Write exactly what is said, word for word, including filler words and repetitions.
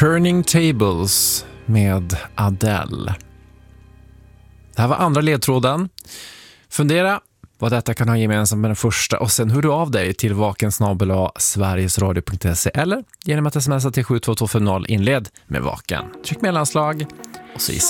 Turning Tables med Adele. Det här var andra ledtråden. Fundera vad detta kan ha gemensamt med den första och sen hör du av dig till vakensnabel-a sverigesradio punkt se eller genom att smsa till sju två två fem noll inled med vaken. Tryck mellanslag och så